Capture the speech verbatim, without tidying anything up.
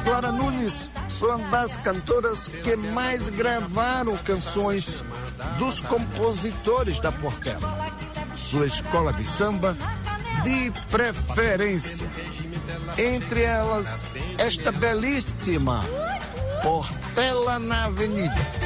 Clara Nunes foi uma das cantoras que mais gravaram canções dos compositores da Portela. Sua escola de samba de preferência. Entre elas, esta belíssima Portela na Avenida.